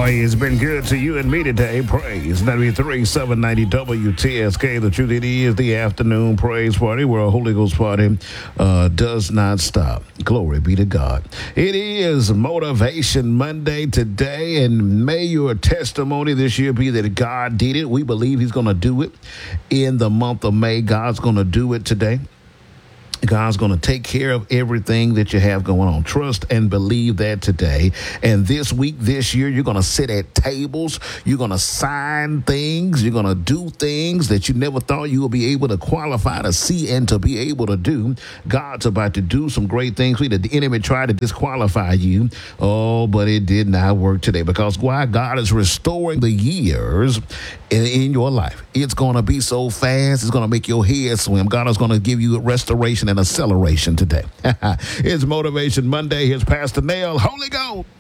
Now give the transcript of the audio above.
Boy, it's been good to you and me today. Praise 93 790 WTSK. The truth, it is the afternoon praise party where a Holy Ghost party does not stop. Glory be to God. It is Motivation Monday today, and may your testimony this year be that God did it. We believe He's going to do it in the month of May. God's going to do it today. God's going to take care of everything that you have going on. Trust and believe that today. And this week, this year, you're going to sit at tables. You're going to sign things. You're going to do things that you never thought you would be able to qualify to see and to be able to do. God's about to do some great things. The enemy tried to disqualify you. Oh, but it did not work today. Because why? God is restoring the years in your life. It's going to be so fast. It's going to make your head swim. God is going to give you a restoration and acceleration today. It's Motivation Monday. Here's Pastor Nail. Holy Ghost.